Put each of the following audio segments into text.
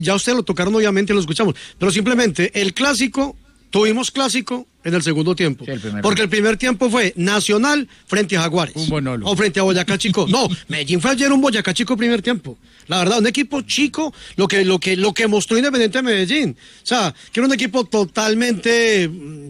ya ustedes lo tocaron obviamente, lo escuchamos, pero simplemente el clásico, tuvimos clásico en el segundo tiempo, sí, porque el primer tiempo fue Nacional frente a Jaguares, o frente a Boyacá Chico. No, Medellín fue ayer un Boyacá Chico primer tiempo. La verdad, un equipo chico, lo que mostró Independiente de Medellín. O sea, que era un equipo totalmente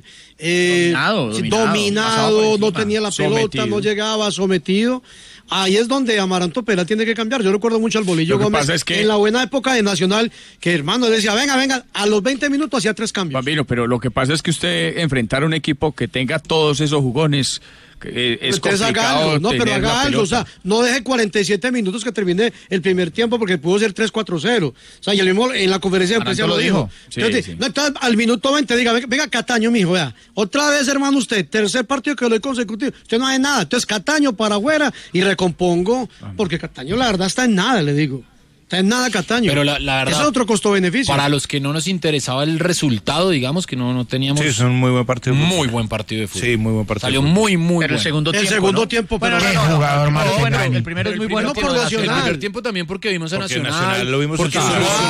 dominado, no tenía la pelota, no llegaba, sometido. Ahí es donde Amaranto Perea tiene que cambiar. Yo recuerdo mucho al Bolillo Gómez en la buena época de Nacional, que hermano decía, venga, a los 20 minutos hacía 3 cambios. Bambino, pero lo que pasa es que usted enfrentar a un equipo que tenga todos esos jugones, es complicado. No, pero haga algo, o sea, no deje 47 minutos que termine el primer tiempo porque pudo ser 3-4-0. O sea, y el mismo en la conferencia de prensa lo dijo. Sí, entonces, sí. No, entonces, al minuto 20 diga, venga Cataño, mijo, vea, otra vez, hermano, usted, tercer partido que lo doy consecutivo, usted no hace nada, entonces Cataño para afuera y recompongo, porque Cataño la verdad está en nada, le digo. En nada Cataño. Pero la verdad, ese es otro costo-beneficio. Para los que no nos interesaba el resultado, digamos que no teníamos. Sí, es un muy buen partido de fútbol. Muy buen partido de fútbol. Sí, muy buen partido. Salió muy pero bueno. El segundo tiempo, pero jugador más. Bueno, el primero es muy bueno. Por el primer tiempo también porque vimos a Nacional. Lo vimos porque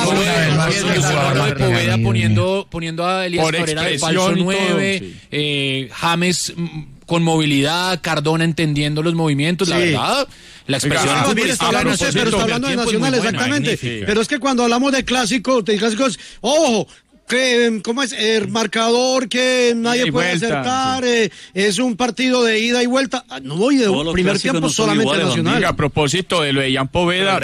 Poveda poniendo a Elías Cabrera de falso 9, James con movilidad, Cardona entendiendo los movimientos, la verdad. La expresión pero está hablando de Nacional, exactamente. Pero es que cuando hablamos de clásicos, ojo, que ¿cómo es? El marcador que nadie puede acertar, es un partido de ida y vuelta. No voy de primer tiempo solamente Nacional. A propósito de lo de Ian Poveda,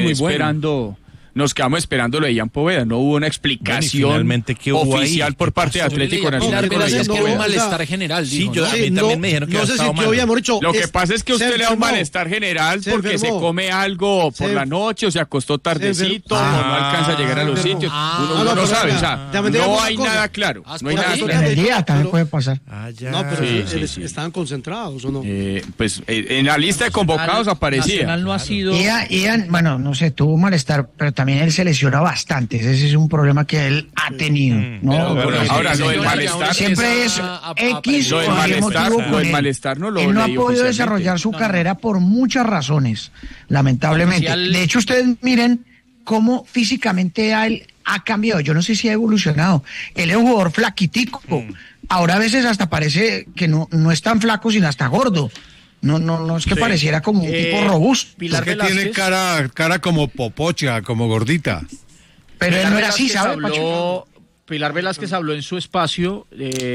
nos quedamos esperando lo de Ian Poveda, no hubo una explicación oficial por parte de Atlético Nacional. Es que era un malestar general. Sí, a mí también me dijeron que no sé si que habíamos dicho. Lo que pasa es que usted le da un malestar general porque se come algo por la noche o se acostó tardecito o no alcanza a llegar a los sitios. Uno no sabe, o sea, no hay nada claro. No hay nada claro. En el día también puede pasar. No, pero estaban concentrados o no. Pues en la lista de convocados aparecía. Nacional no ha sido. Ian, bueno, no sé, tuvo malestar, pero también él se lesiona bastante. Ese es un problema que él ha tenido, ¿no? Ahora, lo del malestar siempre es X lo del malestar no lo él no ha podido desarrollar su carrera por muchas razones, lamentablemente. De hecho, ustedes miren cómo físicamente él ha cambiado. Yo no sé si ha evolucionado. Él es un jugador flaquitico. Ahora a veces hasta parece que no es tan flaco, sino hasta gordo. No es que pareciera como un tipo robusto. Es que tiene cara como popocha, como gordita. Pero él no era así, ¿sabes? Pilar Velázquez habló en su espacio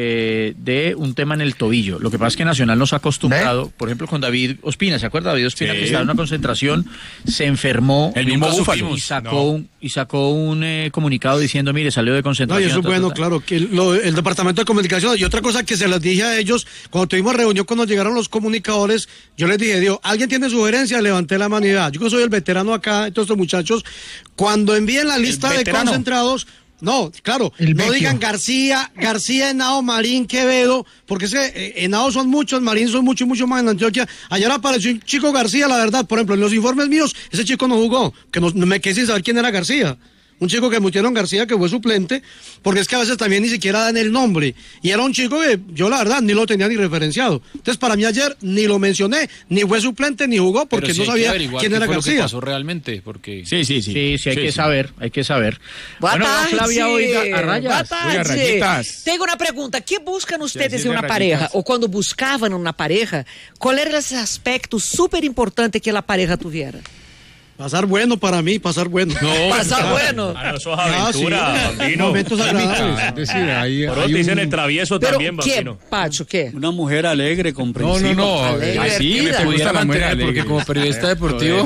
de un tema en el tobillo. Lo que pasa es que Nacional nos ha acostumbrado, por ejemplo, con David Ospina, ¿se acuerda? David Ospina, que estaba en una concentración, se enfermó el mismo Búfalo y sacó un comunicado diciendo, mire, salió de concentración. No, y eso es bueno, claro, que el departamento de comunicación, y otra cosa que se les dije a ellos, cuando tuvimos reunión, cuando llegaron los comunicadores, yo les dije, ¿alguien tiene sugerencias? Levanté la mano y yo que soy el veterano acá, todos estos muchachos, cuando envíen la lista de concentrados. No, claro, no digan García, Henao, Marín, Quevedo, porque Henao son muchos, Marín son mucho más en Antioquia. Ayer apareció un chico García, la verdad, por ejemplo, en los informes míos, ese chico no jugó, que no me quedé sin saber quién era García. Un chico que metieron García, que fue suplente, porque es que a veces también ni siquiera dan el nombre. Y era un chico que yo la verdad ni lo tenía ni referenciado. Entonces para mí ayer ni lo mencioné, ni fue suplente, ni jugó, porque no sabía quién era García. ¿Qué pasó realmente? Porque... Sí, hay que saber. Boa tarde. Flavia, oiga, a rayas. Boa tarde. Oiga, rayitas. Tengo una pregunta. ¿Qué buscan ustedes en una pareja? O cuando buscaban una pareja, ¿cuál era ese aspecto súper importante que la pareja tuviera? Pasar bueno para mí, pasar bueno. Pasar bueno. Eso es aventura, Bambino. Momentos agradables. Es decir, ahí Por otro dicen el travieso Pero, también, ¿qué, Bambino. Pacho, qué? Una mujer alegre, comprensiva. No. Así me gusta la mujer alegre. Porque como periodista deportivo...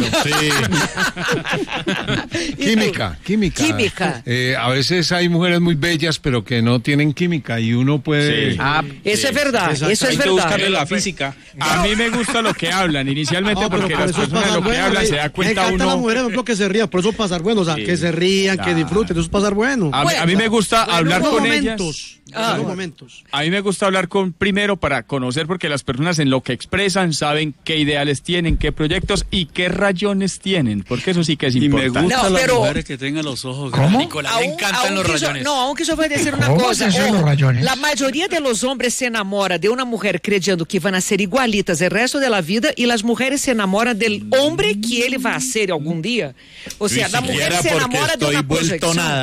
Química. A veces hay mujeres muy bellas, pero que no tienen química y uno puede... Eso es verdad, eso es Hay que verdad. buscarle la física. A mí me gusta lo que hablan, inicialmente porque las personas de lo que hablan se da cuenta uno... las mujeres no que se rían, por eso pasar bueno, o sea, que se rían, que disfruten, eso es pasar bueno. A mí me gusta hablar con ellas. momentos. A mí me gusta hablar primero para conocer, porque las personas en lo que expresan saben qué ideales tienen, qué proyectos y qué rayones tienen, porque eso sí que es importante. Y me gustan las mujeres que tengan los ojos grandes. Nicolás le encantan los rayones. Aunque yo voy a decir una cosa. La mayoría de los hombres se enamora de una mujer creyendo que van a ser igualitas el resto de la vida, y las mujeres se enamoran del hombre que él va a ser algún día. O sea, la mujer se enamora de una proyección.